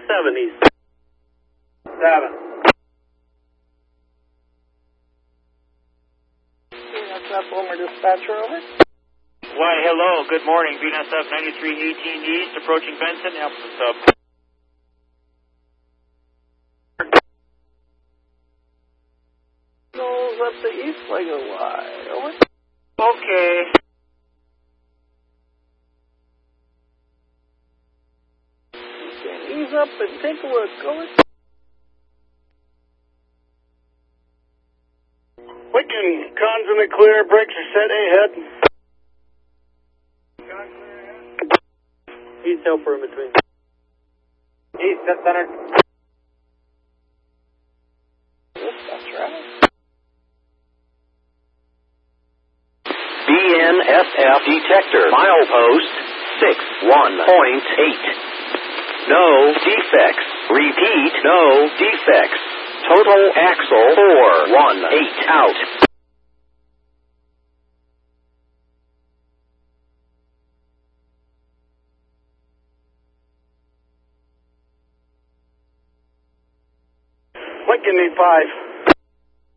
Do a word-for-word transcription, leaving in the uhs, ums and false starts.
seven east. Seven. V N S F Homer dispatcher, over. Why, hello. Good morning. V N S F ninety-three eighteen East, approaching Benson, Epsom Sub. Goes up the east leg of Y, over. Okay. Okay, ease up and take a look, over. Wicken, cons in the clear, brakes are set, ahead. East helper in between. East, set center. That's right. B N S F detector, milepost six one point eight. No defects. Repeat, no defects. Total axle four one eight out. Wicken, need five.